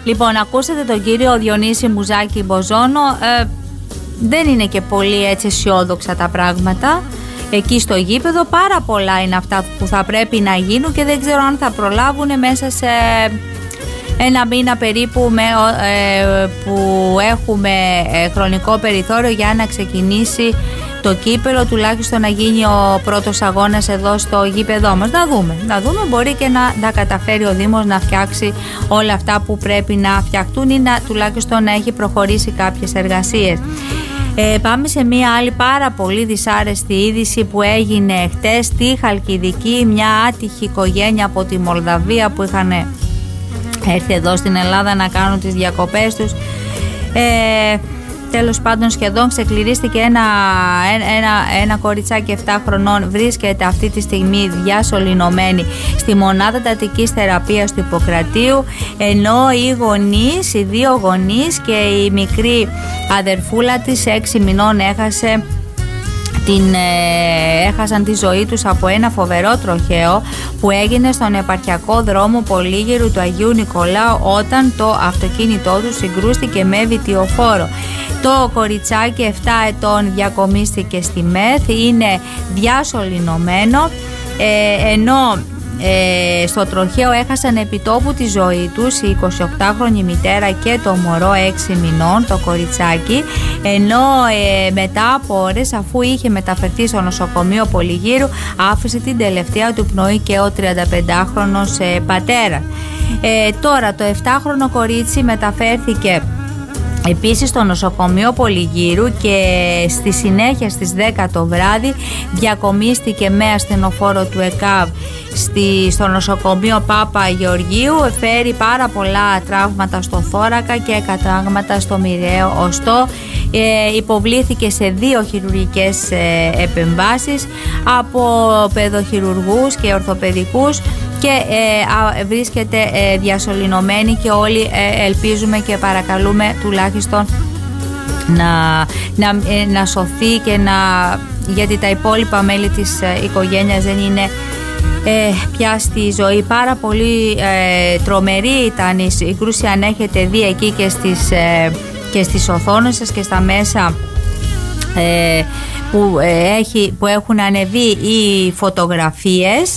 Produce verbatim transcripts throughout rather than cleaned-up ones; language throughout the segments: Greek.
Λοιπόν, ακούσατε τον κύριο Διονύση Μουζάκη Μποζόνο. Ε, δεν είναι και πολύ έτσι αισιόδοξα τα πράγματα εκεί στο γήπεδο. Πάρα πολλά είναι αυτά που θα πρέπει να γίνουν και δεν ξέρω αν θα προλάβουν μέσα σε ένα μήνα περίπου με, ε, που έχουμε ε, χρονικό περιθώριο για να ξεκινήσει το κύπελο, τουλάχιστον να γίνει ο πρώτος αγώνας εδώ στο γήπεδό μας. Να δούμε, να δούμε, μπορεί και να τα καταφέρει ο Δήμος να φτιάξει όλα αυτά που πρέπει να φτιαχτούν ή να, τουλάχιστον να έχει προχωρήσει κάποιες εργασίες. Ε, πάμε σε μία άλλη πάρα πολύ δυσάρεστη είδηση που έγινε χτες στη Χαλκιδική. Μια άτυχη οικογένεια από τη Μολδαβία που είχαν έρθει εδώ στην Ελλάδα να κάνουν τις διακοπές τους. Ε, τέλος πάντων σχεδόν ξεκληρίστηκε ένα, ένα, ένα κοριτσάκι επτά χρονών. Βρίσκεται αυτή τη στιγμή διασωληνωμένη στη μονάδα εντατικής θεραπείας του Ιπποκρατίου, ενώ οι γονείς, οι δύο γονείς και η μικρή αδερφούλα της έξι μηνών έχασε την, ε, έχασαν τη ζωή τους από ένα φοβερό τροχαίο που έγινε στον επαρχιακό δρόμο Πολύγερου του Αγίου Νικολάου όταν το αυτοκίνητό του συγκρούστηκε με βιτιοφόρο. Το κοριτσάκι επτά ετών διακομίστηκε στη ΜΕΘ, είναι διασωληνωμένο, ε, ενώ Ε, στο τροχαίο έχασαν επιτόπου τη ζωή τους η εικοσιοκτάχρονη μητέρα και το μωρό έξι μηνών, το κοριτσάκι, ενώ ε, μετά από ώρες, αφού είχε μεταφερθεί στο νοσοκομείο Πολυγύρου, άφησε την τελευταία του πνοή και ο τριανταπεντάχρονος ε, πατέρας. Ε, τώρα το επτάχρονο κορίτσι μεταφέρθηκε επίσης στο νοσοκομείο Πολυγύρου και στη συνέχεια στις δέκα το βράδυ διακομίστηκε με ασθενοφόρο του ΕΚΑΒ στη, στο νοσοκομείο Πάπα Γεωργίου. Φέρει πάρα πολλά τραύματα στο θώρακα και εκατράγματα στο μοιραίο οστό. Ε, υποβλήθηκε σε δύο χειρουργικές ε, επεμβάσεις από παιδοχειρουργούς και ορθοπαιδικούς και ε, α, βρίσκεται ε, διασωληνωμένη και όλοι ε, ελπίζουμε και παρακαλούμε τουλάχιστον να, να, ε, να σωθεί και να, γιατί τα υπόλοιπα μέλη της ε, οικογένειας δεν είναι ε, πια στη ζωή. Πάρα πολύ ε, τρομερή ήταν η σύγκρουση, αν έχετε δει εκεί και στις, ε, και στις οθόνες σας και στα μέσα ε, που, ε, έχει, που έχουν ανεβεί οι φωτογραφίες.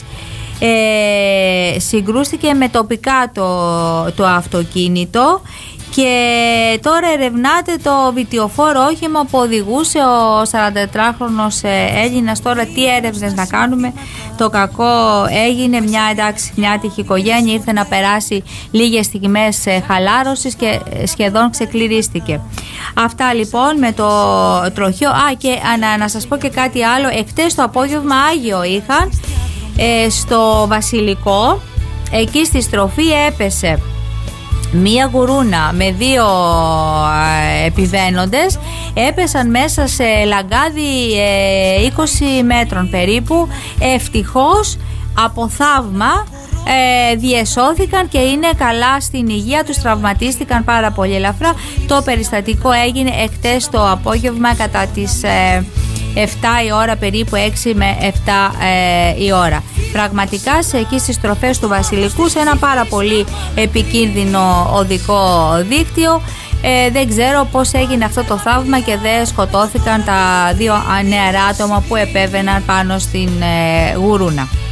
Ε, συγκρούστηκε με τοπικά το, το αυτοκίνητο και τώρα ερευνάται το βιτιοφόρο όχημα που οδηγούσε ο σαραντατετράχρονος Έλληνας. Τώρα τι έρευνες να κάνουμε, το κακό έγινε, μια, εντάξει, μια άτυχη οικογένεια ήρθε να περάσει λίγες στιγμές χαλάρωσης και σχεδόν ξεκληρίστηκε. Αυτά λοιπόν με το τροχαίο. Α, και να, να σας πω και κάτι άλλο, εχθές το απόγευμα Άγιο είχαν Ε, στο Βασιλικό. Εκεί στη στροφή έπεσε μία γουρούνα με δύο ε, επιβαίνοντες, έπεσαν μέσα σε λαγκάδι ε, είκοσι μέτρων περίπου. Ευτυχώς από θαύμα ε, διεσώθηκαν και είναι καλά στην υγεία τους, τραυματίστηκαν πάρα πολύ ελαφρά. Το περιστατικό έγινε εχθές το απόγευμα κατά τις ε, επτά η ώρα περίπου, έξι με επτά ε, η ώρα. Πραγματικά σε εκεί στις στροφές του Βασιλικού, σε ένα πάρα πολύ επικίνδυνο οδικό δίκτυο, ε, δεν ξέρω πώς έγινε αυτό το θαύμα και δεν σκοτώθηκαν τα δύο νεαρά άτομα που επέβαιναν πάνω στην ε, γουρούνα.